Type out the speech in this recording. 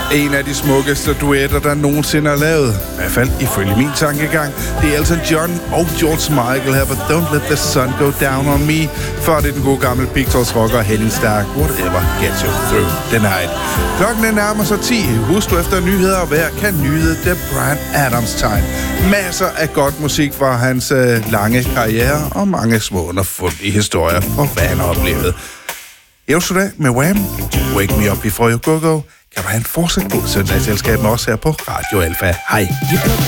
En af de smukkeste duetter, der nogensinde er lavet. I hvert fald ifølge min tankegang. Det er Elton John og George Michael her på Don't Let the Sun Go Down on Me. Før det er den gode gamle Pictures rocker Henning Stark. Whatever gets you through the night. Klokken er nærmer sig 10. Husk du efter nyheder og vejr kan nyde The Bryan Adams Time. Masser af godt musik fra hans lange karriere og mange små underfundige historier for hvad han har oplevet. Yesterday med Wham! Wake Me Up Before You Go Go. Kan du have en fortsat god søndagsselskab med os her på Radio Alfa. Hej!